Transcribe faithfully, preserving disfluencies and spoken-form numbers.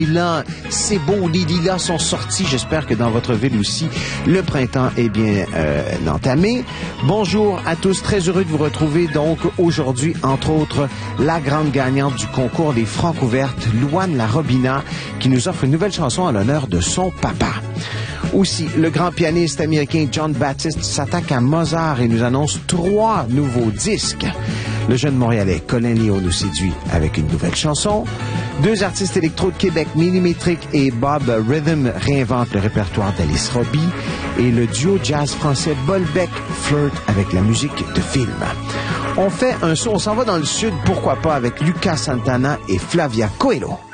Là, c'est beau, les lilas sont sortis. J'espère que dans votre ville aussi, le printemps est bien euh, entamé. Bonjour à tous, très heureux de vous retrouver donc aujourd'hui, entre autres, la grande gagnante du concours des Francouvertes, Louane La Robina, qui nous offre une nouvelle chanson en l'honneur de son papa. Aussi, le grand pianiste américain John Baptiste s'attaque à Mozart et nous annonce trois nouveaux disques. Le jeune Montréalais Colin Léo nous séduit avec une nouvelle chanson. Deux artistes électro de Québec, Millimétrique et Bob Rhythm, réinventent le répertoire d'Alice Robbie. Et le duo jazz français Bolbec flirte avec la musique de film. On fait un saut, on s'en va dans le sud, pourquoi pas, avec Lucas Santana et Flavia Coelho.